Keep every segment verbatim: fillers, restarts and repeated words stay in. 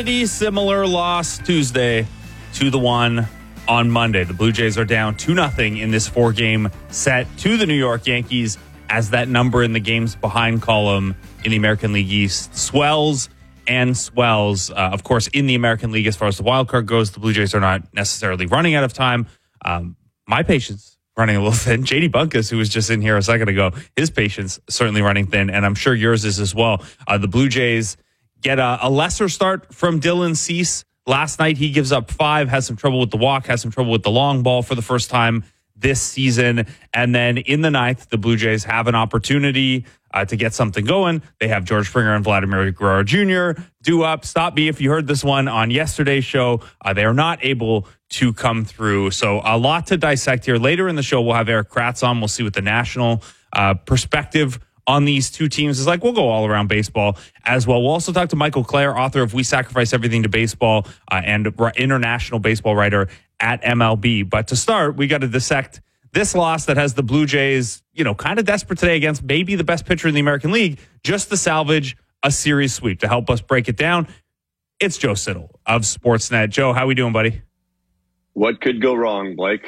Pretty similar loss Tuesday to the one on Monday. The Blue Jays are down two nothing in this four-game set to the New York Yankees as that number in the games behind column in the American League East swells and swells. Uh, of course, in the American League, as far as the wild card goes, the Blue Jays are not necessarily running out of time. Um, my patience running a little thin. J D Bunkis, who was just in here a second ago, his patience certainly running thin, and I'm sure yours is as well. Uh, the Blue Jays get a, a lesser start from Dylan Cease. Last night, he gives up five, has some trouble with the walk, has some trouble with the long ball for the first time this season. And then in the ninth, the Blue Jays have an opportunity uh, to get something going. They have George Springer and Vladimir Guerrero Junior due up. Stop me if you heard this one on yesterday's show. Uh, they are not able to come through. So a lot to dissect here. Later in the show, we'll have Erik Kratz on. We'll see what the national uh, perspective on these two teams is like. We'll go all around baseball as well. We'll also talk to Michael Clare, author of We Sacrifice Everything to Baseball uh, and international baseball writer at M L B. But to start, we got to dissect this loss that has the Blue Jays, you know, kind of desperate today against maybe the best pitcher in the American League, just to salvage a series sweep. To help us break it down, it's Joe Siddall of Sportsnet. Joe, how we doing, buddy? What could go wrong, Blake?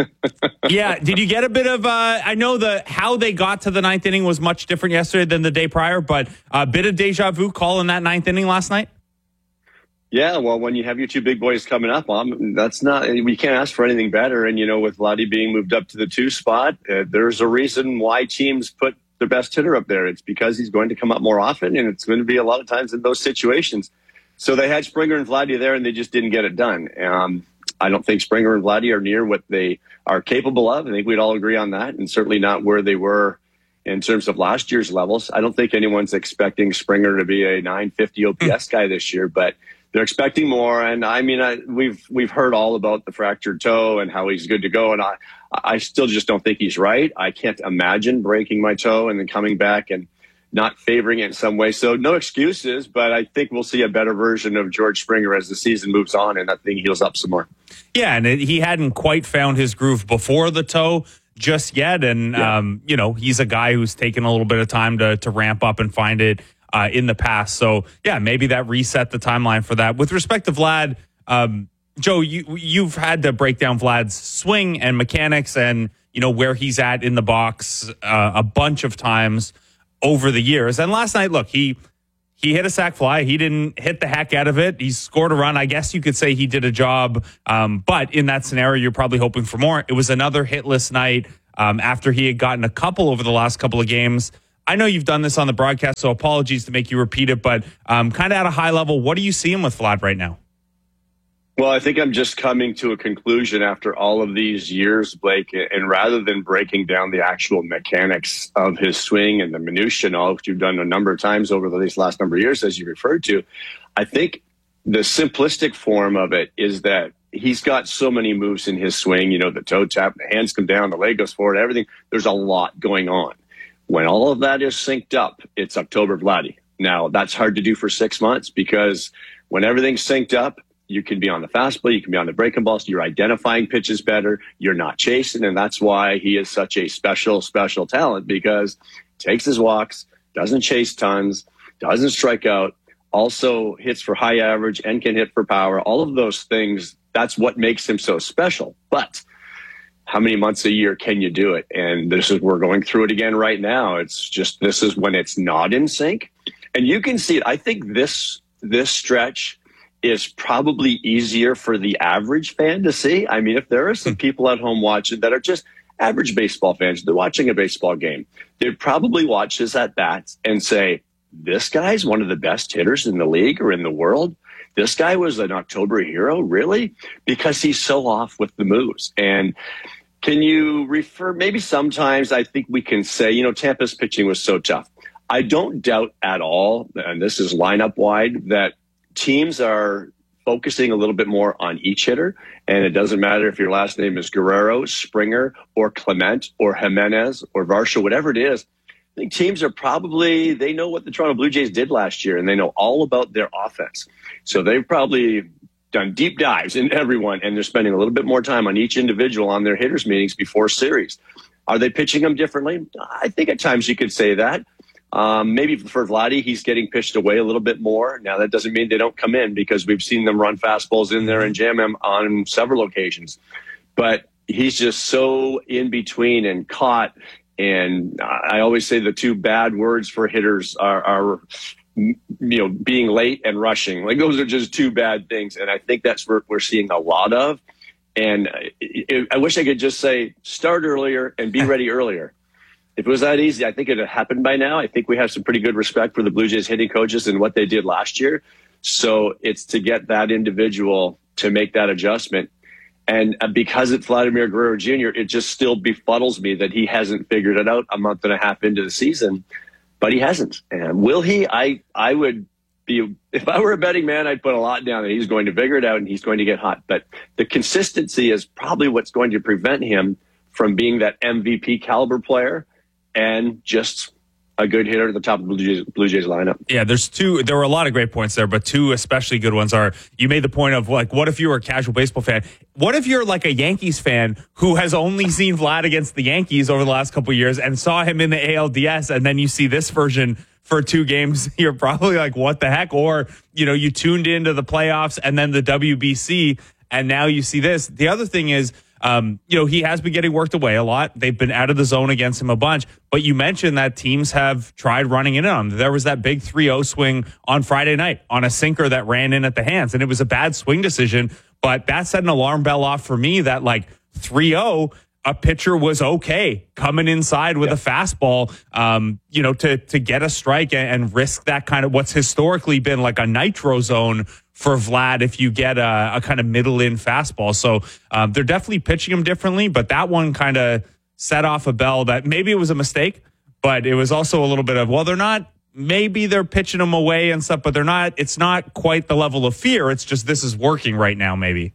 Yeah, did you get a bit of, uh, I know the how they got to the ninth inning was much different yesterday than the day prior, but a bit of deja vu calling that ninth inning last night? Yeah, well, when you have your two big boys coming up, um, that's not, we can't ask for anything better. And, you know, with Vladdy being moved up to the two spot, uh, there's a reason why teams put their best hitter up there. It's because he's going to come up more often, and it's going to be a lot of times in those situations. So they had Springer and Vladdy there, and they just didn't get it done. Um, I don't think Springer and Vladdy are near what they are capable of. I think we'd all agree on that, and certainly not where they were in terms of last year's levels. I don't think anyone's expecting Springer to be a nine fifty O P S guy this year, but they're expecting more. And I mean, I, we've we've heard all about the fractured toe and how he's good to go, and I I still just don't think he's right. I can't imagine breaking my toe and then coming back and not favoring it in some way. So no excuses, but I think we'll see a better version of George Springer as the season moves on and that thing heals up some more. Yeah, and it, he hadn't quite found his groove before the toe just yet. And, yeah. um, you know, he's a guy who's taken a little bit of time to, to ramp up and find it uh, in the past. So, yeah, maybe that reset the timeline for that. With respect to Vlad, um, Joe, you, you've had to break down Vlad's swing and mechanics and, you know, where he's at in the box uh, a bunch of times over the years. And last night, look, he he hit a sac fly. He didn't hit the heck out of it. He scored a run. I guess you could say he did a job. Um, but in that scenario, you're probably hoping for more. It was another hitless night um, after he had gotten a couple over the last couple of games. I know you've done this on the broadcast, so apologies to make you repeat it, but um, kind of at a high level, what are you seeing with Vlad right now? Well, I think I'm just coming to a conclusion after all of these years, Blake, and rather than breaking down the actual mechanics of his swing and the minutiae and all, which you've done a number of times over these last number of years, as you referred to, I think the simplistic form of it is that he's got so many moves in his swing, you know, the toe tap, the hands come down, the leg goes forward, everything. There's a lot going on. When all of that is synced up, it's October Vladdy. Now, that's hard to do for six months because when everything's synced up, you can be on the fastball, you can be on the breaking balls, you're identifying pitches better, you're not chasing, and that's why he is such a special, special talent because he takes his walks, doesn't chase tons, doesn't strike out, also hits for high average and can hit for power. All of those things, that's what makes him so special. But how many months a year can you do it? And this is, we're going through it again right now. It's just, this is when it's not in sync. And you can see it. I think this, this stretch is probably easier for the average fan to see. I mean, if there are some people at home watching that are just average baseball fans, they're watching a baseball game, they'd probably watch his at-bats and say, this guy's one of the best hitters in the league or in the world. This guy was an October hero, really? Because he's so off with the moves. And can you refer, maybe sometimes I think we can say, you know, Tampa's pitching was so tough. I don't doubt at all, and this is lineup wide, that teams are focusing a little bit more on each hitter. And it doesn't matter if your last name is Guerrero, Springer, or Clement, or Jimenez, or Varsho, whatever it is. I think teams are probably, they know what the Toronto Blue Jays did last year, and they know all about their offense. So they've probably done deep dives in everyone, and they're spending a little bit more time on each individual on their hitters meetings before series. Are they pitching them differently? I think at times you could say that. Um, maybe for Vladdy, he's getting pitched away a little bit more. Now, that doesn't mean they don't come in, because we've seen them run fastballs in there and jam him on several occasions. But he's just so in between and caught. And I always say the two bad words for hitters are, are you know, being late and rushing. Like, those are just two bad things. And I think that's what we're seeing a lot of. And it, I wish I could just say, start earlier and be ready earlier. If it was that easy, I think it had happened by now. I think we have some pretty good respect for the Blue Jays hitting coaches and what they did last year. So it's to get that individual to make that adjustment. And because it's Vladimir Guerrero Junior, it just still befuddles me that he hasn't figured it out a month and a half into the season. But he hasn't. And will he? I, I would be, if I were a betting man, I'd put a lot down that he's going to figure it out and he's going to get hot. But the consistency is probably what's going to prevent him from being that M V P caliber player and just a good hitter at the top of the Blue Jays, Blue Jays lineup. Yeah, there's two. There were a lot of great points there, but two especially good ones are, you made the point of, like, what if you were a casual baseball fan? What if you're like a Yankees fan who has only seen Vlad against the Yankees over the last couple of years and saw him in the A L D S, and then you see this version for two games? You're probably like, what the heck? Or, you know, you tuned into the playoffs and then the W B C, and now you see this. The other thing is, Um, you know, he has been getting worked away a lot. They've been out of the zone against him a bunch. But you mentioned that teams have tried running in on him. There was that big three oh swing on Friday night on a sinker that ran in at the hands, and it was a bad swing decision. But that set an alarm bell off for me that, like, three oh, a pitcher was okay coming inside with yeah. a fastball, um, you know, to to get a strike and, and risk that kind of what's historically been like a nitro zone for Vlad if you get a, a kind of middle in fastball. So um, they're definitely pitching him differently, but that one kind of set off a bell that maybe it was a mistake, but it was also a little bit of, well, they're not, maybe they're pitching him away and stuff, but they're not, it's not quite the level of fear. It's just, this is working right now, maybe.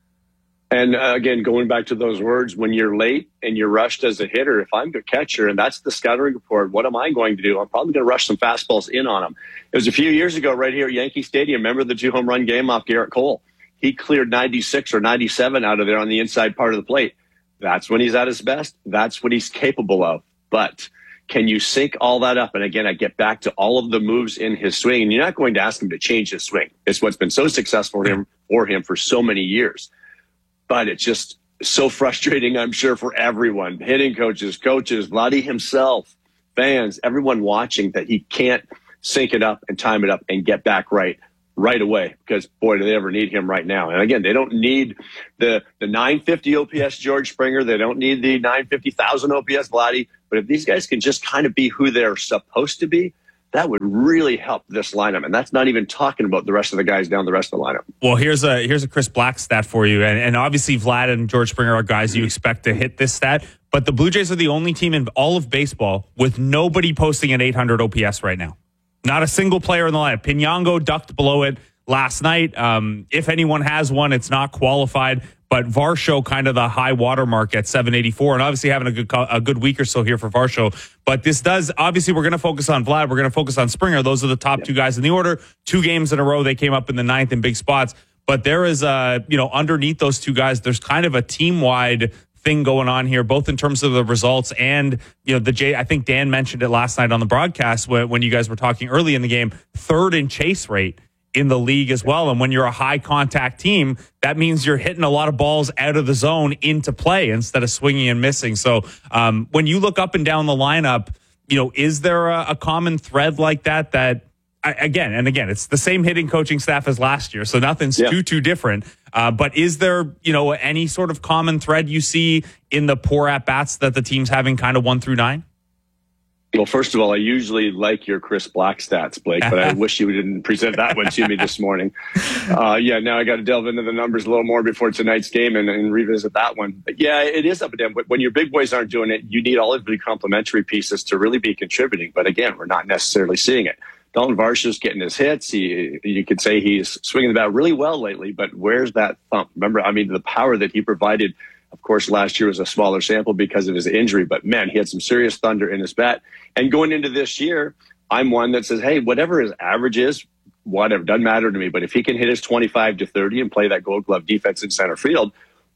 And uh, again, going back to those words, when you're late and you're rushed as a hitter, if I'm the catcher and that's the scouting report, what am I going to do? I'm probably going to rush some fastballs in on him. It was a few years ago right here at Yankee Stadium. Remember the two home run game off Garrett Cole? He cleared ninety-six or ninety-seven out of there on the inside part of the plate. That's when he's at his best. That's what he's capable of. But can you sync all that up? And again, I get back to all of the moves in his swing. And you're not going to ask him to change his swing. It's what's been so successful for him, for him for so many years. But it's just so frustrating, I'm sure, for everyone, hitting coaches, coaches, Vladdy himself, fans, everyone watching, that he can't sync it up and time it up and get back right right away, because, boy, do they ever need him right now. And, again, they don't need the, the nine fifty O P S George Springer. They don't need the nine fifty thousand O P S Vladdy. But if these guys can just kind of be who they're supposed to be, that would really help this lineup. And that's not even talking about the rest of the guys down the rest of the lineup. Well, here's a here's a Chris Black stat for you. And, and obviously Vlad and George Springer are guys you expect to hit this stat. But the Blue Jays are the only team in all of baseball with nobody posting an eight hundred O P S right now. Not a single player in the lineup. Pinango ducked below it last night. Um, if anyone has one, it's not qualified. But Varsho kind of the high water mark at seven eighty-four, and obviously having a good a good week or so here for Varsho. But this does, obviously we're going to focus on Vlad. We're going to focus on Springer. Those are the top yeah. two guys in the order. Two games in a row, they came up in the ninth in big spots. But there is, uh, you know, underneath those two guys, there's kind of a team-wide thing going on here, both in terms of the results and, you know, the J. I think Dan mentioned it last night on the broadcast when, when you guys were talking early in the game, third in chase rate in the league as well. And when you're a high contact team, that means you're hitting a lot of balls out of the zone into play instead of swinging and missing. So um, when you look up and down the lineup, you know, is there a, a common thread like that, that I, again, and again, it's the same hitting coaching staff as last year. So nothing's yeah. too, too different. Uh, but is there, you know, any sort of common thread you see in the poor at bats that the team's having kind of one through nine? Well, first of all, I usually like your Chris Black stats, Blake, but I wish you didn't present that one to me this morning. Uh, yeah, now I got to delve into the numbers a little more before tonight's game and, and revisit that one. But yeah, it is up and down. But when your big boys aren't doing it, you need all of the complementary pieces to really be contributing. But again, we're not necessarily seeing it. Dalton Varsho's getting his hits. He, you could say he's swinging the bat really well lately, but where's that thump? Remember, I mean, the power that he provided. Of course, last year was a smaller sample because of his injury, but man, he had some serious thunder in his bat. And going into this year, I'm one that says, hey, whatever his average is, whatever, doesn't matter to me. But if he can hit his twenty-five to thirty and play that Gold Glove defense in center field,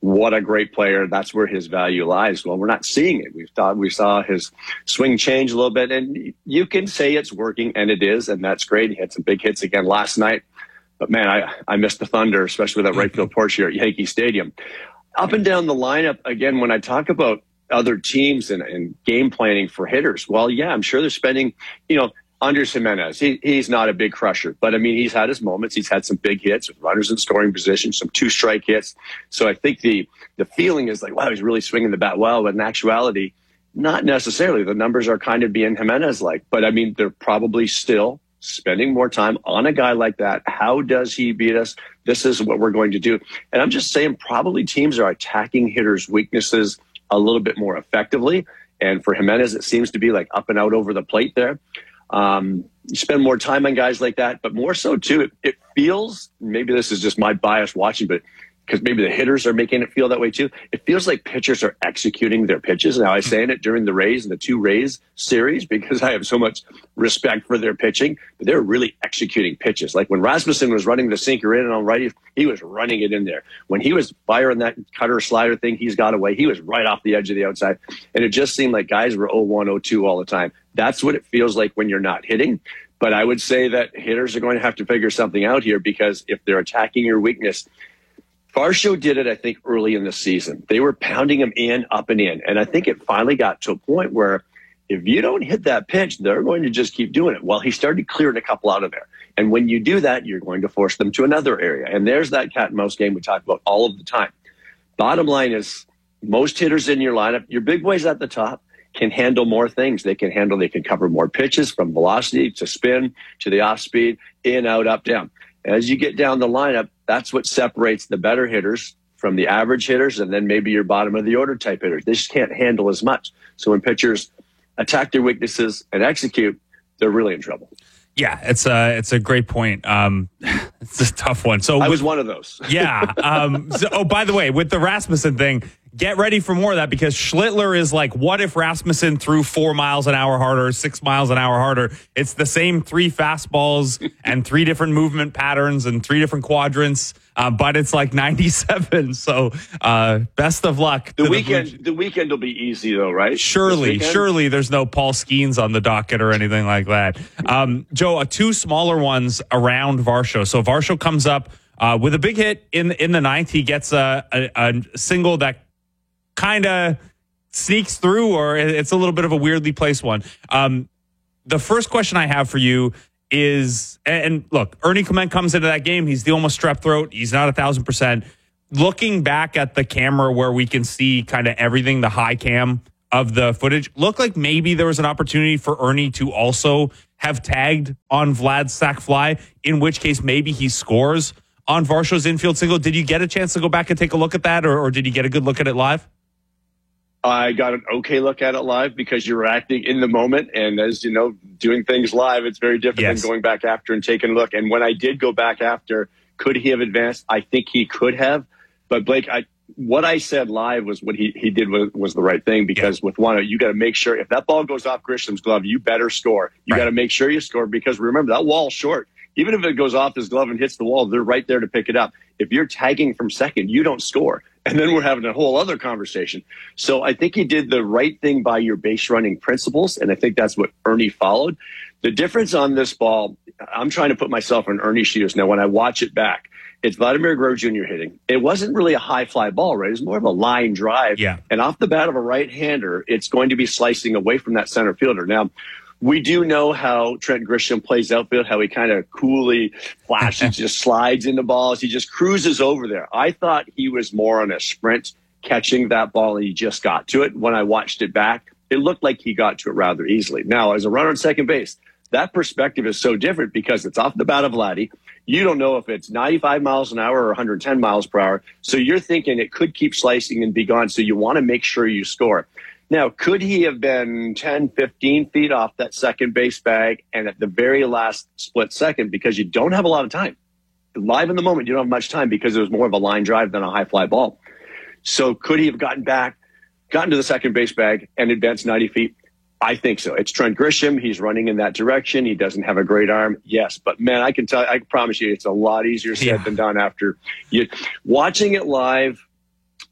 what a great player. That's where his value lies. Well, we're not seeing it. We thought we saw his swing change a little bit, and you can say it's working, and it is, and that's great. He had some big hits again last night. But, man, I, I missed the Thunder, especially with that right field porch here at Yankee Stadium. Up and down the lineup, again, when I talk about other teams and, and game planning for hitters, well, yeah, I'm sure they're spending, you know, Andres Gimenez, he, he's not a big crusher, but I mean, he's had his moments. He's had some big hits with runners in scoring position, some two strike hits. So I think the, the feeling is like, wow, he's really swinging the bat well. But in actuality, not necessarily. The numbers are kind of being Gimenez like, but I mean, they're probably still spending more time on a guy like that. How does he beat us? This is what we're going to do. And I'm just saying, probably teams are attacking hitters' weaknesses a little bit more effectively. And for Gimenez, it seems to be like up and out over the plate there. Um, you spend more time on guys like that, but more so too, it, it feels, maybe this is just my bias watching, but because maybe the hitters are making it feel that way too. It feels like pitchers are executing their pitches. Now I was saying it during the Rays and the two Rays series because I have so much respect for their pitching, but they're really executing pitches. Like when Rasmussen was running the sinker in and on righty, he was running it in there. When he was firing that cutter slider thing he's got away, he was right off the edge of the outside. And it just seemed like guys were oh one, oh two all the time. That's what it feels like when you're not hitting. But I would say that hitters are going to have to figure something out here because if they're attacking your weakness, Varsho did it, I think, early in the season. They were pounding him in, up and in. And I think it finally got to a point where if you don't hit that pitch, they're going to just keep doing it. Well, he started clearing a couple out of there. And when you do that, you're going to force them to another area. And there's that cat and mouse game we talk about all of the time. Bottom line is most hitters in your lineup, your big boys at the top, can handle more things. They can handle, they can cover more pitches from velocity to spin to the off speed, in, out, up, down. As you get down the lineup, that's what separates the better hitters from the average hitters and then maybe your bottom of the order type hitters. They just can't handle as much. So when pitchers attack their weaknesses and execute, they're really in trouble. Yeah, it's a it's a great point. Um, it's a tough one. So I with, was one of those. yeah. Um, so, oh, by the way, with the Rasmussen thing, get ready for more of that because Schlittler is like, what if Rasmussen threw four miles an hour harder, six miles an hour harder? It's the same three fastballs and three different movement patterns and three different quadrants, uh, but it's like ninety-seven. So uh, best of luck. The weekend, the, the weekend will be easy though, right? Surely, surely there's no Paul Skeens on the docket or anything like that. Um, Joe, uh, two smaller ones around Varsho. So Varsho comes up uh, with a big hit in in the ninth. He gets a, a, a single that kind of sneaks through, or it's a little bit of a weirdly placed one. Um, the first question I have for you is, and look, Ernie Clement comes into that game. He's the almost strep throat. He's not a thousand percent. Looking back at the camera where we can see kind of everything, the high cam of the footage, looked like maybe there was an opportunity for Ernie to also have tagged on Vlad's sac fly, in which case maybe he scores on Varsho's infield single. Did you get a chance to go back and take a look at that, or, or did you get a good look at it live? I got an okay look at it live because you're acting in the moment. And as you know, doing things live, it's very different yes. than going back after and taking a look. And when I did go back after, could he have advanced? I think he could have. But Blake, I, what I said live was what he, he did was, was the right thing because yeah. with one, you got to make sure if that ball goes off Grisham's glove, you better score. You right. got to make sure you score because remember that wall's short. Even if it goes off his glove and hits the wall, they're right there to pick it up. If you're tagging from second, you don't score. And then we're having a whole other conversation. So I think he did the right thing by your base running principles. And I think that's what Ernie followed. The difference on this ball, I'm trying to put myself in Ernie's shoes. Now, when I watch it back, it's Vladimir Guerrero Junior hitting. It wasn't really a high fly ball, right? It was more of a line drive. Yeah. And off the bat of a right-hander, it's going to be slicing away from that center fielder. Now, we do know how Trent Grisham plays outfield, how he kind of coolly flashes, just slides into balls. He just cruises over there. I thought he was more on a sprint catching that ball, and he just got to it. When I watched it back, it looked like he got to it rather easily. Now, as a runner on second base, that perspective is so different because it's off the bat of Vladdy. You don't know if it's ninety-five miles an hour or one hundred ten miles per hour. So you're thinking it could keep slicing and be gone. So you want to make sure you score. Now, could he have been ten, fifteen feet off that second base bag and at the very last split second because you don't have a lot of time? Live in the moment, you don't have much time because it was more of a line drive than a high fly ball. So could he have gotten back, gotten to the second base bag and advanced ninety feet? I think so. It's Trent Grisham. He's running in that direction. He doesn't have a great arm. Yes, but man, I can tell, I promise you it's a lot easier said yeah. than done after you watching it live.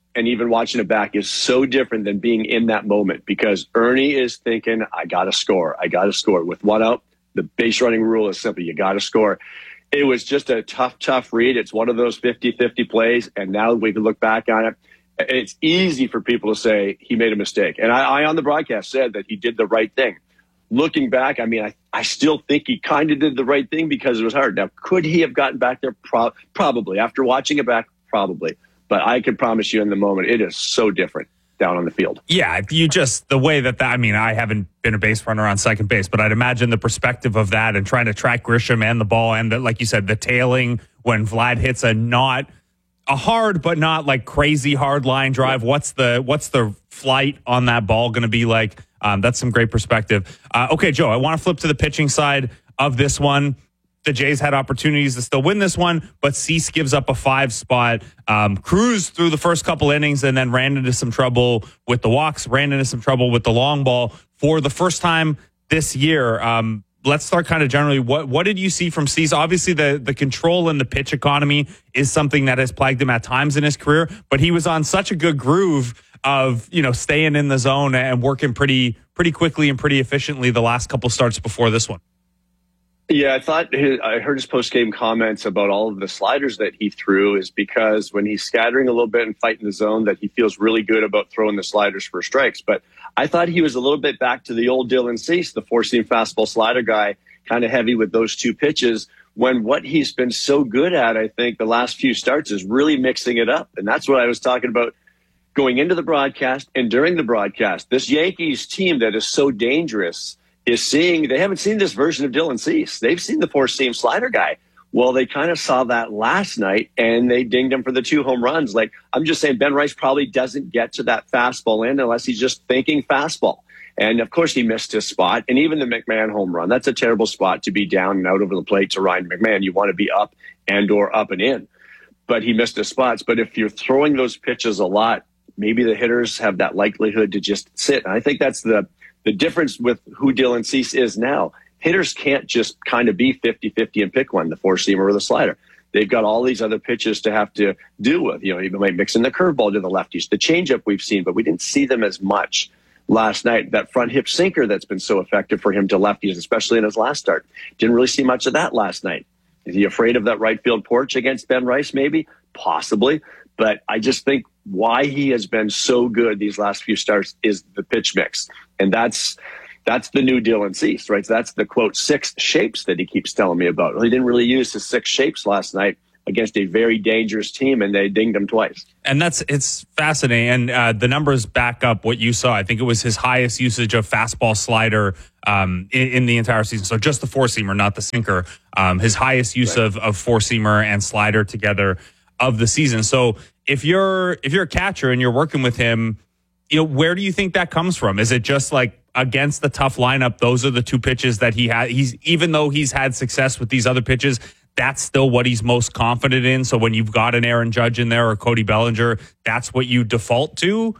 and even watching it back is so different than being in that moment, because Ernie is thinking, I got to score. I got to score. With one out, the base running rule is simple. You got to score. It was just a tough, tough read. It's one of those fifty-fifty plays, and now we can look back on it. It's easy for people to say he made a mistake. And I, I on the broadcast said that he did the right thing. Looking back, I mean, I, I still think he kind of did the right thing because it was hard. Now, could he have gotten back there? Pro- probably. After watching it back, probably. But I can promise you in the moment, it is so different down on the field. Yeah, you just, the way that, that I mean, I haven't been a base runner on second base, but I'd imagine the perspective of that and trying to track Grisham and the ball and, the, like you said, the tailing when Vlad hits a not a hard, but not like crazy hard line drive. What's the what's the flight on that ball going to be like? Um, that's some great perspective. Uh, okay, Joe, I want to flip to the pitching side of this one. The Jays had opportunities to still win this one, but Cease gives up a five spot. Um, Cruz through the first couple innings and then ran into some trouble with the walks, ran into some trouble with the long ball for the first time this year. Um, let's start kind of generally. What what did you see from Cease? Obviously, the, the control and the pitch economy is something that has plagued him at times in his career, but he was on such a good groove of, you know, staying in the zone and working pretty pretty quickly and pretty efficiently the last couple starts before this one. Yeah, I thought his, I heard his post-game comments about all of the sliders that he threw is because when he's scattering a little bit and fighting the zone, that he feels really good about throwing the sliders for strikes. But I thought he was a little bit back to the old Dylan Cease, the four-seam fastball slider guy, kind of heavy with those two pitches, when what he's been so good at, I think, the last few starts is really mixing it up. And that's what I was talking about going into the broadcast and during the broadcast. This Yankees team that is so dangerous is seeing, they haven't seen this version of Dylan Cease. They've seen the four-seam slider guy. Well, they kind of saw that last night, and they dinged him for the two home runs. Like, I'm just saying, Ben Rice probably doesn't get to that fastball end unless he's just thinking fastball. And, of course, he missed his spot. And even the McMahon home run, that's a terrible spot to be down and out over the plate to Ryan McMahon. You want to be up and or up and in. But he missed his spots. But if you're throwing those pitches a lot, maybe the hitters have that likelihood to just sit. And I think that's the the difference with who Dylan Cease is now. Hitters can't just kind of be fifty-fifty and pick one, the four-seamer or the slider. They've got all these other pitches to have to deal with. You know, you might mix in the curveball to the lefties, the changeup we've seen, but we didn't see them as much last night. That front hip sinker that's been so effective for him to lefties, especially in his last start. Didn't really see much of that last night. Is he afraid of that right field porch against Ben Rice? Maybe, possibly. But I just think why he has been so good these last few starts is the pitch mix. And that's that's the new Dylan Cease, right? So that's the, quote, six shapes that he keeps telling me about. Well, he didn't really use his six shapes last night against a very dangerous team, and they dinged him twice. And that's, it's fascinating. And uh, the numbers back up what you saw. I think it was his highest usage of fastball slider um, in, in the entire season. So just the four-seamer, not the sinker. Um, his highest use right. of, of four-seamer and slider together of the season. So if you're if you're a catcher and you're working with him, you know, where do you think that comes from? Is it just like against the tough lineup, those are the two pitches that he had? He's even though he's had success with these other pitches, that's still what he's most confident in. So when you've got an Aaron Judge in there or Cody Bellinger, that's what you default to?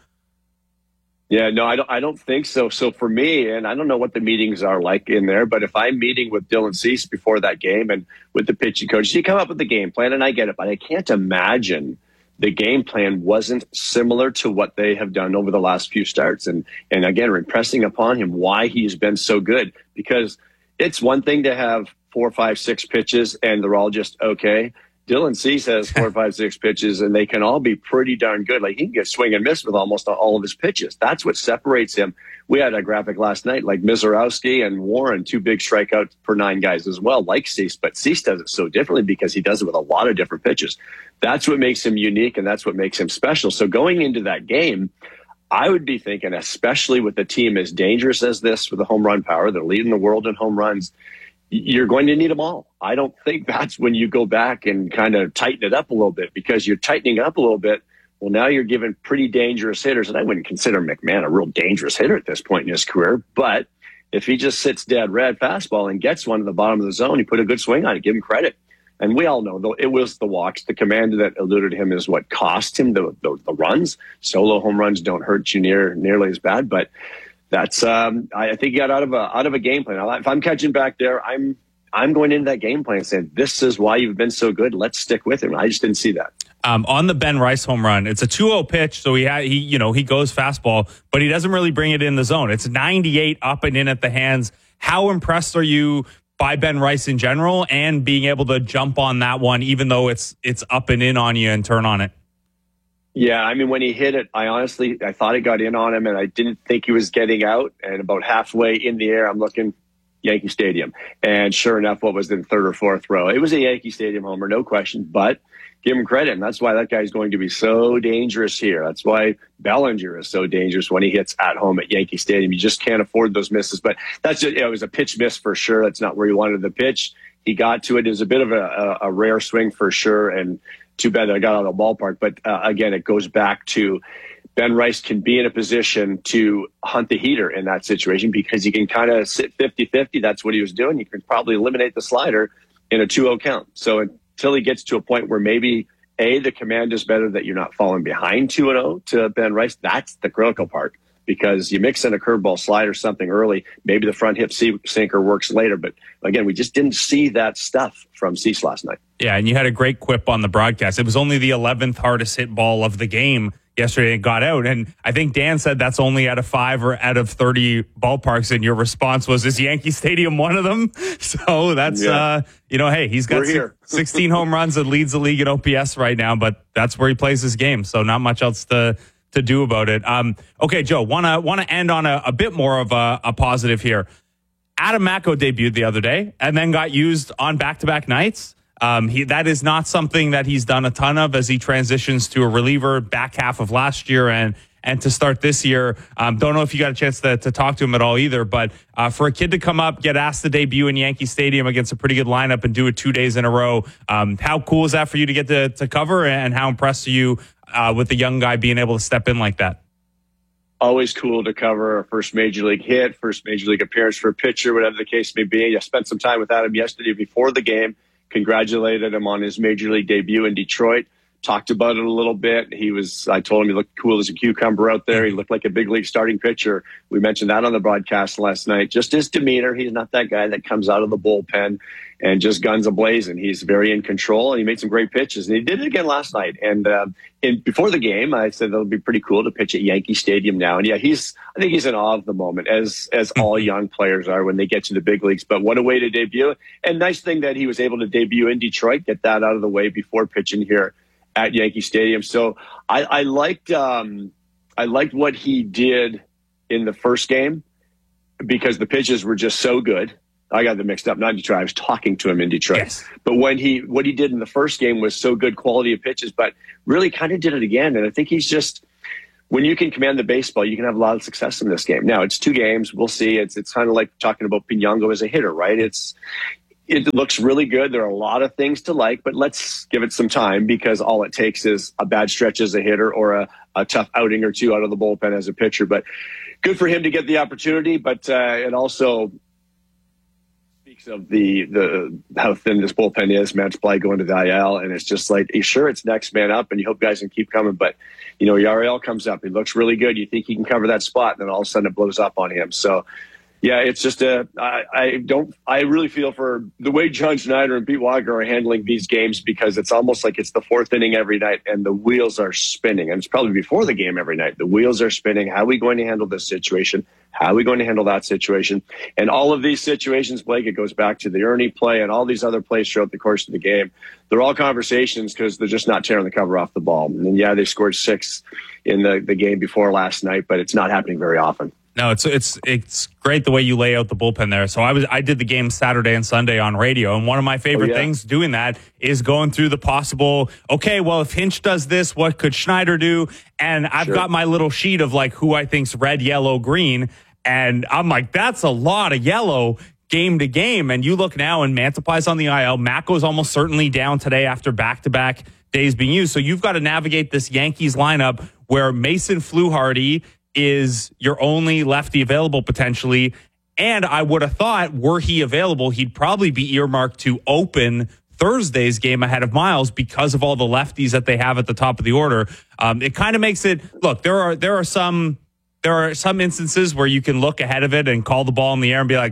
Yeah, no, I don't I don't think so. So for me, and I don't know what the meetings are like in there, but if I'm meeting with Dylan Cease before that game and with the pitching coach, you come up with the game plan and I get it, but I can't imagine the game plan wasn't similar to what they have done over the last few starts. And and again, impressing upon him why he's been so good, because it's one thing to have four, five, six pitches and they're all just okay. Dylan Cease has four, five, six pitches, and they can all be pretty darn good. Like, he can get swing and miss with almost all of his pitches. That's what separates him. We had a graphic last night, like Mizorowski and Warren, two big strikeouts per nine guys as well, like Cease. But Cease does it so differently because he does it with a lot of different pitches. That's what makes him unique, and that's what makes him special. So going into that game, I would be thinking, especially with a team as dangerous as this with the home run power, they're leading the world in home runs, you're going to need them all. I don't think that's when you go back and kind of tighten it up a little bit, because you're tightening up a little bit. Well, now you're giving pretty dangerous hitters, and I wouldn't consider McMahon a real dangerous hitter at this point in his career. But if he just sits dead red fastball and gets one to the bottom of the zone, you put a good swing on it, give him credit. And we all know, though, it was the walks. The command that eluded him is what cost him the, the, the runs. Solo home runs don't hurt you near nearly as bad, but that's um, I think he got out of a out of a game plan. If I'm catching back there, I'm I'm going into that game plan saying, this is why you've been so good. Let's stick with him. I just didn't see that. Um, on the Ben Rice home run, it's a two oh pitch, so he ha- he you know he goes fastball, but he doesn't really bring it in the zone. It's ninety-eight up and in at the hands. How impressed are you by Ben Rice in general and being able to jump on that one, even though it's it's up and in on you and turn on it? Yeah, I mean, when he hit it, I honestly I thought it got in on him, and I didn't think he was getting out. And about halfway in the air, I'm looking Yankee Stadium, and sure enough, what was in third or fourth row? It was a Yankee Stadium homer, no question, but. Give him credit, and that's why that guy's going to be so dangerous here. That's why Bellinger is so dangerous when he hits at home at Yankee Stadium. You just can't afford those misses. But that's just, you know, it was a pitch miss for sure. That's not where he wanted the pitch. He got to it. It was a bit of a, a, a rare swing for sure, and too bad that I got out of the ballpark. But uh, again, it goes back to Ben Rice can be in a position to hunt the heater in that situation because he can kind of sit fifty-fifty. That's what he was doing. You can probably eliminate the slider in a two oh count. So it, until he gets to a point where maybe, A, the command is better that you're not falling behind two and oh to Ben Rice. That's the critical part because you mix in a curveball slider something early. Maybe the front hip sinker works later. But again, we just didn't see that stuff from Cease last night. Yeah, and you had a great quip on the broadcast. It was only the eleventh hardest hit ball of the game yesterday. It got out. And I think Dan said that's only out of five or out of thirty ballparks. And your response was, is Yankee Stadium one of them? So that's, yeah. uh, you know, hey, he's got sixteen home runs and leads the league in O P S right now, but that's where he plays his game. So not much else to to do about it. Um, okay, Joe, want to want to end on a, a bit more of a, a positive here. Adam Macko debuted the other day and then got used on back-to-back nights. Um, he, that is not something that he's done a ton of as he transitions to a reliever back half of last year and and to start this year. Um, don't know if you got a chance to, to talk to him at all either, but uh, for a kid to come up, get asked to debut in Yankee Stadium against a pretty good lineup and do it two days in a row, um, how cool is that for you to get to, to cover, and how impressed are you uh, with the young guy being able to step in like that? Always cool to cover a first major league hit, first major league appearance for a pitcher, whatever the case may be. I spent some time with Adam yesterday before the game. Congratulated him on his major league debut in Detroit. Talked about it a little bit. He was, I told him he looked cool as a cucumber out there. He looked like a big league starting pitcher. We mentioned that on the broadcast last night. Just his demeanor. He's not that guy that comes out of the bullpen and just guns a-blazing. He's very in control, and he made some great pitches. And he did it again last night. And um, in, before the game, I said that would be pretty cool to pitch at Yankee Stadium now. And yeah, he's, I think he's in awe of the moment, as as all young players are when they get to the big leagues. But what a way to debut. And nice thing that he was able to debut in Detroit, get that out of the way before pitching here at Yankee Stadium. So I, I liked um, I liked what he did in the first game because the pitches were just so good. I got them mixed up. Not in Detroit. I was talking to him in Detroit. Yes. But when he what he did in the first game was so good quality of pitches, but really kind of did it again. And I think he's just, when you can command the baseball, you can have a lot of success in this game. Now, it's two games. We'll see. It's it's kind of like talking about Pinango as a hitter, right? It's It looks really good. There are a lot of things to like, but let's give it some time because all it takes is a bad stretch as a hitter or a, a tough outing or two out of the bullpen as a pitcher. But good for him to get the opportunity, but uh, it also speaks of the the how thin this bullpen is. Matt Sply going to the I L, and it's just like, sure, it's next man up, and you hope guys can keep coming. But, you know, Yariel comes up. He looks really good. You think he can cover that spot, and then all of a sudden it blows up on him. So, yeah, it's just a, I, I don't, I really feel for the way John Schneider and Pete Walker are handling these games because it's almost like it's the fourth inning every night and the wheels are spinning. And it's probably before the game every night. The wheels are spinning. How are we going to handle this situation? How are we going to handle that situation? And all of these situations, Blake, it goes back to the Ernie play and all these other plays throughout the course of the game. They're all conversations because they're just not tearing the cover off the ball. And yeah, they scored six in the, the game before last night, but it's not happening very often. No, it's it's it's great the way you lay out the bullpen there. So I was I did the game Saturday and Sunday on radio, and one of my favorite oh, yeah. things doing that is going through the possible, okay, well, if Hinch does this, what could Schneider do? And I've sure. got my little sheet of like who I think's red, yellow, green, and I'm like, that's a lot of yellow game to game. And you look now, and Mantiply's on the I L. Macko's almost certainly down today after back-to-back days being used. So you've got to navigate this Yankees lineup where Mason Fluharty is your only lefty available potentially. And I would have thought, were he available, he'd probably be earmarked to open Thursday's game ahead of Miles because of all the lefties that they have at the top of the order. Um, it kind of makes it, look, there are there are some there are some instances where you can look ahead of it and call the ball in the air and be like,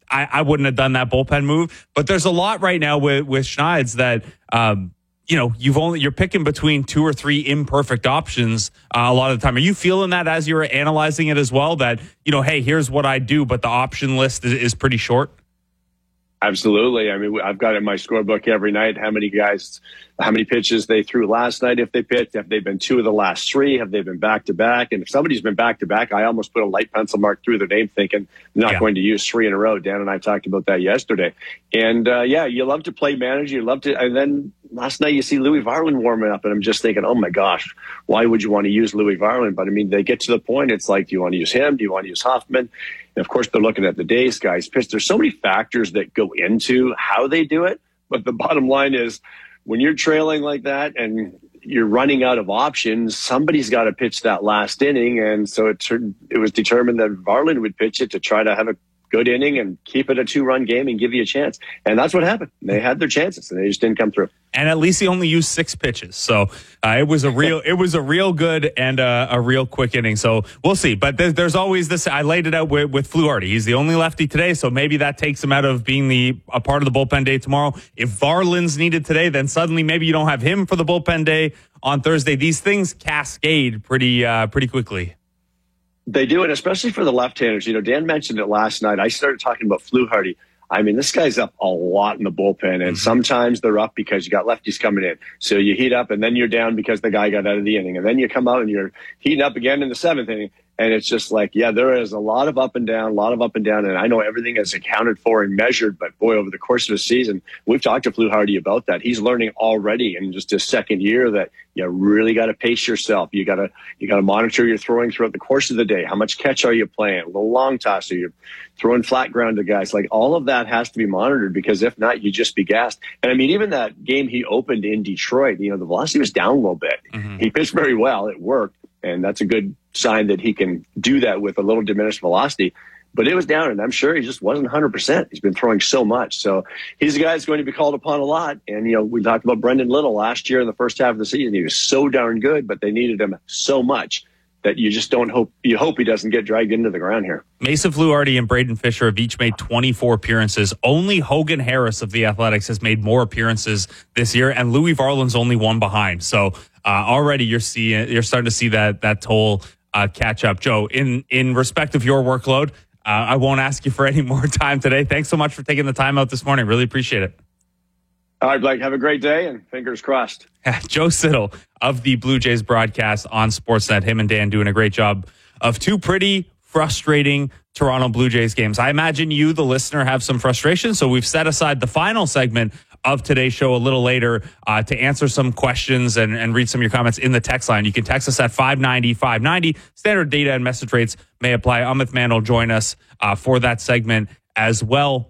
I, I wouldn't have done that bullpen move. But there's a lot right now with, with Schneid's that, um, you know, you've only, you're picking between two or three imperfect options uh, a lot of the time. Are you feeling that as you're analyzing it as well, that, you know, hey, here's what I do, but the option list is, is pretty short? Absolutely. I mean, I've got in my scorebook every night how many guys, how many pitches they threw last night if they pitched. Have they been two of the last three? Have they been back to back? And if somebody's been back to back, I almost put a light pencil mark through their name thinking I'm not yeah. going to use three in a row. Dan and I talked about that yesterday. And uh, yeah, you love to play manager. You love to. And then last night you see Louis Varland warming up and I'm just thinking, oh my gosh, why would you want to use Louis Varland? But I mean, they get to the point. It's like, do you want to use him? Do you want to use Hoffman? And of course, they're looking at the days guys pitch. There's so many factors that go into how they do it. But the bottom line is when you're trailing like that and you're running out of options, somebody's got to pitch that last inning. And so it, it was determined that Varland would pitch it to try to have a good inning and keep it a two-run game and give you a chance. And that's what happened. They had their chances, and they just didn't come through. And at least he only used six pitches, so uh, it was a real, it was a real good and uh, a real quick inning. So we'll see. But there's, there's always this. I laid it out with, with Fluharty. He's the only lefty today, so maybe that takes him out of being the a part of the bullpen day tomorrow. If Varland's needed today, then suddenly maybe you don't have him for the bullpen day on Thursday. These things cascade pretty, uh, pretty quickly. They do, and especially for the left-handers. You know, Dan mentioned it last night. I started talking about Fluharty. I mean, this guy's up a lot in the bullpen, and mm-hmm. sometimes they're up because you got lefties coming in. So you heat up, and then you're down because the guy got out of the inning. And then you come out, and you're heating up again in the seventh inning. And it's just like, yeah, there is a lot of up and down, a lot of up and down. And I know everything is accounted for and measured, but boy, over the course of the season, we've talked to Fluharty about that. He's learning already in just his second year that you really got to pace yourself. You got to, you got to monitor your throwing throughout the course of the day. How much catch are you playing? A little long toss? Are you throwing flat ground to guys? Like all of that has to be monitored because if not, you just be gassed. And I mean, even that game he opened in Detroit, you know, the velocity was down a little bit. Mm-hmm. He pitched very well. It worked. And that's a good sign that he can do that with a little diminished velocity. But it was down, and I'm sure he just wasn't one hundred percent. He's been throwing so much. So he's a guy that's going to be called upon a lot. And, you know, we talked about Brendan Little last year in the first half of the season. He was so darn good, but they needed him so much that you just don't hope, you hope he doesn't get dragged into the ground here. Mason Fluharty and Braden Fisher have each made twenty-four appearances. Only Hogan Harris of the Athletics has made more appearances this year, and Louis Varland's only one behind. So uh, already you're seeing, you're starting to see that that toll uh, catch up. Joe, in in respect of your workload, uh, I won't ask you for any more time today. Thanks so much for taking the time out this morning. Really appreciate it. All right, Blake, have a great day and fingers crossed. Joe Siddall of the Blue Jays broadcast on Sportsnet. Him and Dan doing a great job of two pretty frustrating Toronto Blue Jays games. I imagine you, the listener, have some frustration. So we've set aside the final segment of today's show a little later uh, to answer some questions and, and read some of your comments in the text line. You can text us at five ninety, five ninety. Standard data and message rates may apply. Amit Mann will join us uh, for that segment as well,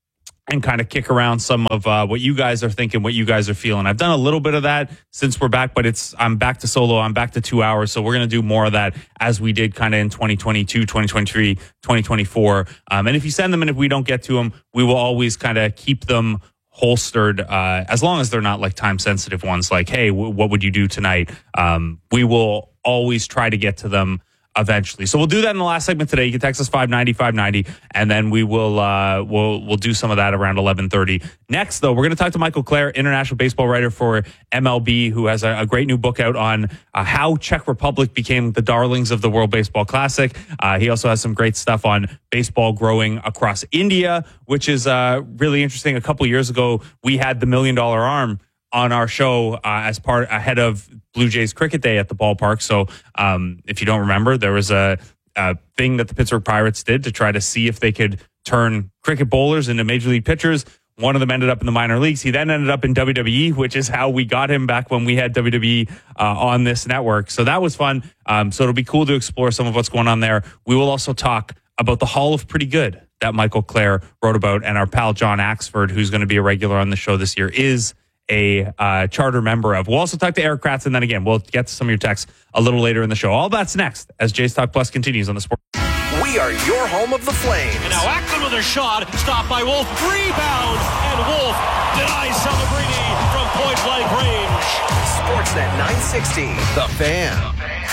and kind of kick around some of uh, what you guys are thinking, what you guys are feeling. I've done a little bit of that since we're back, but it's I'm back to solo. I'm back to two hours. So we're going to do more of that as we did kind of in twenty twenty-two, twenty twenty-three, twenty twenty-four. Um, and if you send them and if we don't get to them, we will always kind of keep them holstered uh, as long as they're not like time sensitive ones like, hey, w- what would you do tonight? Um, we will always try to get to them eventually. So we'll do that in the last segment today. You can text us five ninety, five ninety, and then we will uh, we'll we'll do some of that around eleven thirty. Next, though, we're going to talk to Michael Clare, international baseball writer for M L B, who has a, a great new book out on uh, how Czech Republic became the darlings of the World Baseball Classic. Uh, he also has some great stuff on baseball growing across India, which is uh, really interesting. A couple years ago, we had the Million Dollar Arm on our show uh, as part ahead of Blue Jays Cricket Day at the ballpark. So um, if you don't remember, there was a, a thing that the Pittsburgh Pirates did to try to see if they could turn cricket bowlers into major league pitchers. One of them ended up in the minor leagues. He then ended up in W W E, which is how we got him back when we had W W E uh, on this network. So that was fun. Um, so it'll be cool to explore some of what's going on there. We will also talk about the Hall of Pretty Good that Michael Clare wrote about. And our pal John Axford, who's going to be a regular on the show this year, is a uh, charter member of. We'll also talk to Eric Kratz, and then again, we'll get to some of your texts a little later in the show. All that's next as Jays Talk Plus continues on the Sport. We are your home of the Flames. And now Ackman with a shot, stopped by Wolf, rebound, and Wolf denies Celebrini from point-blank range. Sportsnet nine sixty, The Fan.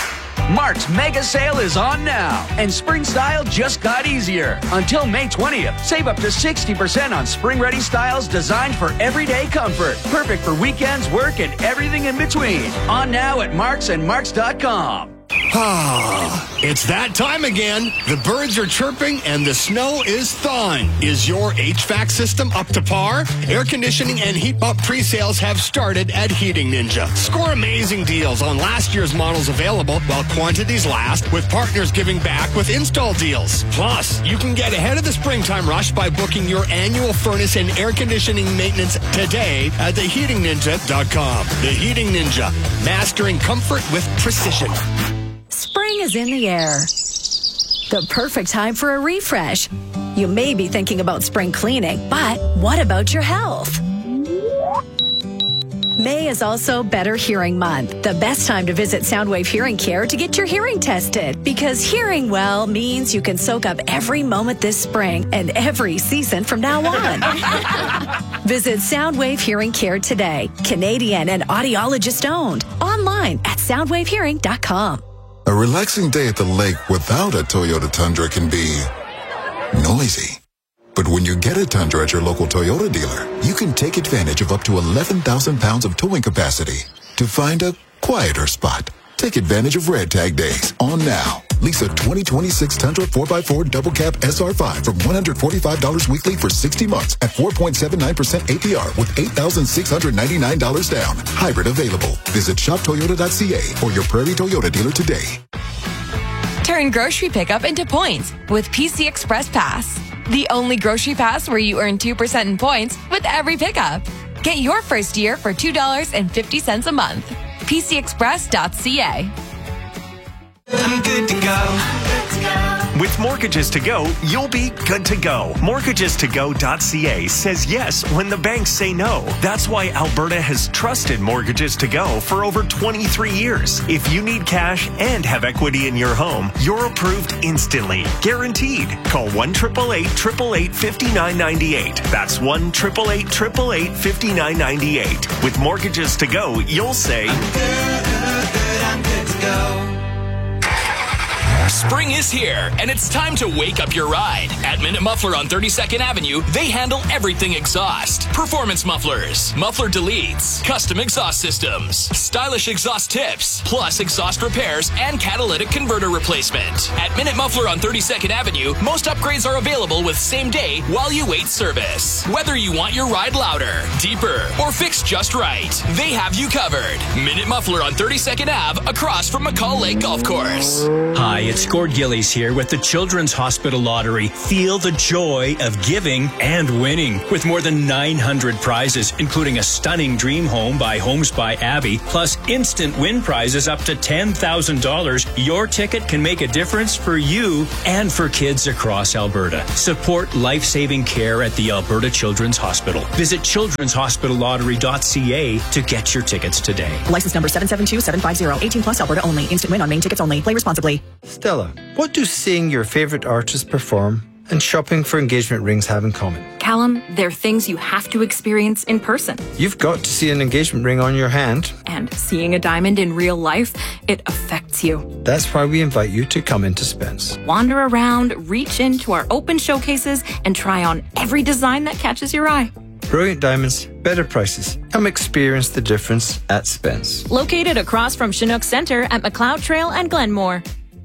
Mark's mega sale is on now, and spring style just got easier. Until May twentieth, save up to sixty percent on spring-ready styles designed for everyday comfort. Perfect for weekends, work, and everything in between. On now at marks and marks dot com. Ah, it's that time again. The birds are chirping and the snow is thawing. Is your H V A C system up to par? Air conditioning and heat pump pre-sales have started at Heating Ninja. Score amazing deals on last year's models available while quantities last, with partners giving back with install deals. Plus, you can get ahead of the springtime rush by booking your annual furnace and air conditioning maintenance today at the heating ninja dot com. The Heating Ninja, mastering comfort with precision. Spring is in the air. The perfect time for a refresh. You may be thinking about spring cleaning, but what about your health? May is also Better Hearing Month, the best time to visit Soundwave Hearing Care to get your hearing tested, because hearing well means you can soak up every moment this spring and every season from now on. Visit Soundwave Hearing Care today, Canadian and audiologist owned, online at soundwave hearing dot com. A relaxing day at the lake without a Toyota Tundra can be noisy. But when you get a Tundra at your local Toyota dealer, you can take advantage of up to eleven thousand pounds of towing capacity to find a quieter spot. Take advantage of Red Tag Days on now. Lease a twenty twenty-six Tundra four by four Double Cab S R five for one hundred forty-five dollars weekly for sixty months at four point seven nine percent A P R with eight thousand six hundred ninety-nine dollars down. Hybrid available. Visit shop toyota dot c a or your Prairie Toyota dealer today. Turn grocery pickup into points with P C Express Pass. The only grocery pass where you earn two percent in points with every pickup. Get your first year for two dollars and fifty cents a month. P C express dot c a. I'm good to go. With Mortgages to Go, you'll be good to go. Mortgages to go dot c a says yes when the banks say no. That's why Alberta has trusted Mortgages to Go for over twenty-three years. If you need cash and have equity in your home, you're approved instantly. Guaranteed. Call one eight eight eight, eight eight eight, five nine nine eight. That's one eight eight eight, eight eight eight, five nine nine eight. With Mortgages to Go, you'll say, I'm good, good, good, I'm good to go. Spring is here, and it's time to wake up your ride. At Minute Muffler on thirty-second Avenue, they handle everything exhaust. Performance mufflers, muffler deletes, custom exhaust systems, stylish exhaust tips, plus exhaust repairs and catalytic converter replacement. At Minute Muffler on thirty-second Avenue, most upgrades are available with same day while you wait service. Whether you want your ride louder, deeper, or fixed just right, they have you covered. Minute Muffler on thirty-second Avenue across from McCall Lake Golf Course. Hi, it's Gord Gillies here with the Children's Hospital Lottery. Feel the joy of giving and winning with more than nine hundred prizes, including a stunning dream home by Homes by Abby, plus instant win prizes up to ten thousand dollars. Your ticket can make a difference for you and for kids across Alberta. Support life-saving care at the Alberta Children's Hospital. Visit children's hospital lottery dot c a to get your tickets today. License number seven seven two seven five zero. eighteen plus Alberta only. Instant win on main tickets only. Play responsibly. Stella, what do seeing your favourite artist perform and shopping for engagement rings have in common? Callum, they're things you have to experience in person. You've got to see an engagement ring on your hand. And seeing a diamond in real life, it affects you. That's why we invite you to come into Spence. Wander around, reach into our open showcases, and try on every design that catches your eye. Brilliant diamonds, better prices. Come experience the difference at Spence. Located across from Chinook Centre at McLeod Trail and Glenmore.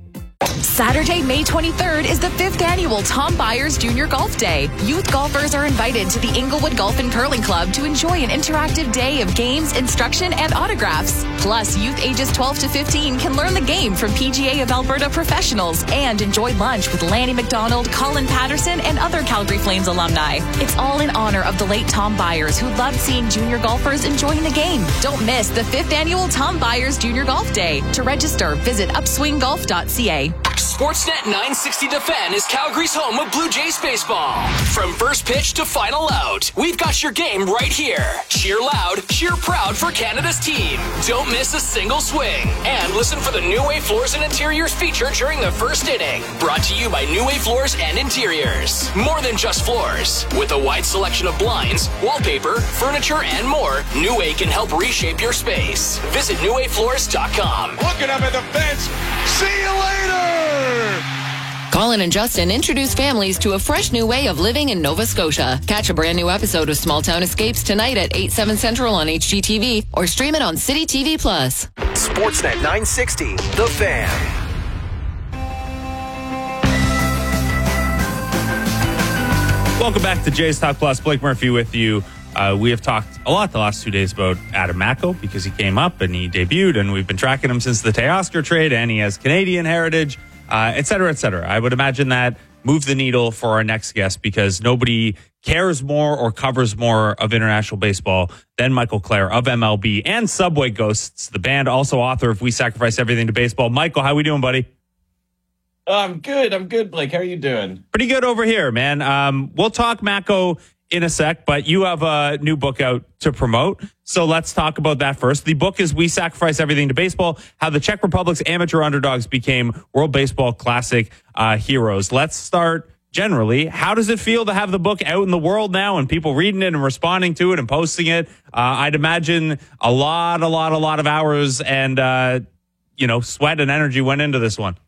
Saturday, May twenty-third is the fifth annual Tom Byers Junior Golf Day. Youth golfers are invited to the Inglewood Golf and Curling Club to enjoy an interactive day of games, instruction, and autographs. Plus, youth ages twelve to fifteen can learn the game from P G A of Alberta professionals and enjoy lunch with Lanny McDonald, Colin Patterson, and other Calgary Flames alumni. It's all in honor of the late Tom Byers, who loved seeing junior golfers enjoying the game. Don't miss the fifth annual Tom Byers Junior Golf Day. To register, visit upswing golf dot c a. Sportsnet nine sixty The Fan is Calgary's home of Blue Jays baseball. From first pitch to final out, we've got your game right here. Cheer loud, cheer proud for Canada's team. Don't miss a single swing. And listen for the New Way Floors and Interiors feature during the first inning. Brought to you by New Way Floors and Interiors. More than just floors. With a wide selection of blinds, wallpaper, furniture, and more, New Way can help reshape your space. Visit new way floors dot com. Looking up at the fence. See you later! Colin and Justin introduce families to a fresh new way of living in Nova Scotia. Catch a brand new episode of Small Town Escapes tonight at eight, seven Central on H G T V or stream it on City T V Plus. Sportsnet nine sixty, The Fan. Welcome back to Jays Talk Plus. Blake Murphy with you. Uh, we have talked a lot the last two days about Adam Macko because he came up and he debuted, and we've been tracking him since the Teoscar trade, and he has Canadian heritage, uh, et cetera, et cetera. I would imagine that moved the needle for our next guest because nobody cares more or covers more of international baseball than Michael Clare of M L B and Subway Ghosts, the band, also author of We Sacrifice Everything to Baseball. Michael, how we doing, buddy? I'm good. I'm good, Blake. How are you doing? Pretty good over here, man. Um, we'll talk Macko in a sec, but you have a new book out to promote. So let's talk about that first. The book is We Sacrifice Everything to Baseball, How the Czech Republic's Amateur Underdogs Became World Baseball Classic uh, Heroes. Let's start generally. How does it feel to have the book out in the world now and people reading it and responding to it and posting it? Uh, I'd imagine a lot, a lot, a lot of hours and, uh, you know, sweat and energy went into this one.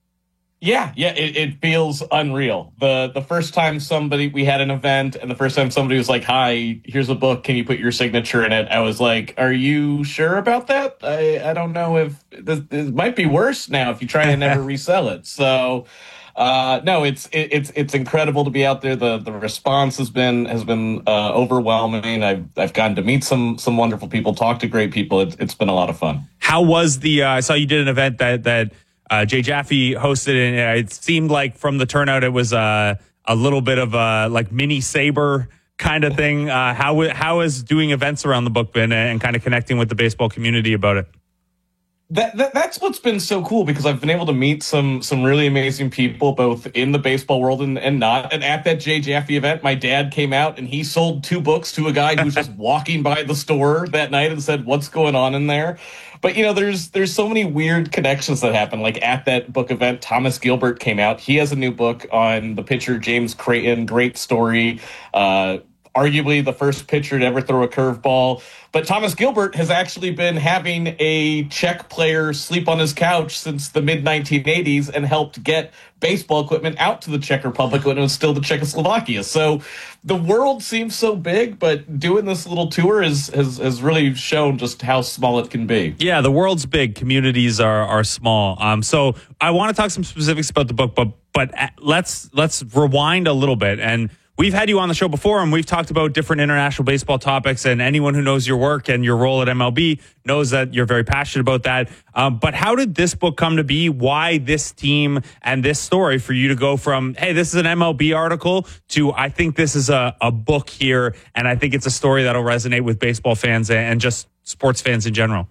Yeah, yeah, it, it feels unreal. The the first time somebody, we had an event, and the first time somebody was like, hi, here's a book, can you put your signature in it? I was like, are you sure about that? I, I don't know if, this, this might be worse now if you try and never resell it. So, uh, no, it's it, it's it's incredible to be out there. The the response has been has been uh, overwhelming. I've I've gotten to meet some some wonderful people, talk to great people. It's it's been a lot of fun. How was the, uh, I saw you did an event that, that, Uh, Jay Jaffe hosted, and it seemed like from the turnout it was uh, a little bit of a like mini Sabre kind of thing. Uh, how how is doing events around the book been and kind of connecting with the baseball community about it? That, that that's what's been so cool because I've been able to meet some some really amazing people both in the baseball world and, and not. And at that Jay Jaffe event, my dad came out and he sold two books to a guy who was just walking by the store that night and said, "What's going on in there?" But, you know, there's there's so many weird connections that happen. Like at that book event, Thomas Gilbert came out. He has a new book on the pitcher James Creighton. Great story. Uh, arguably the first pitcher to ever throw a curveball. But Thomas Gilbert has actually been having a Czech player sleep on his couch since the mid nineteen eighties and helped get baseball equipment out to the Czech Republic when it was still the Czechoslovakia. So the world seems so big, but doing this little tour is, has, has really shown just how small it can be. Yeah, the world's big. Communities are are small. Um, so I want to talk some specifics about the book, but but let's let's rewind a little bit. And we've had you on the show before, and we've talked about different international baseball topics, and anyone who knows your work and your role at M L B knows that you're very passionate about that. Um, but how did this book come to be? Why this team and this story for you to go from, hey, this is an M L B article to, I think this is a, a book here, and I think it's a story that'll resonate with baseball fans and just sports fans in general?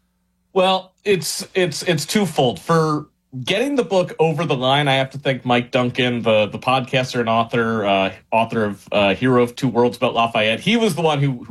Well, it's it's it's twofold. For getting the book over the line, I have to thank Mike Duncan, the, the podcaster and author, uh, author of uh, Hero of Two Worlds about Lafayette. He was the one who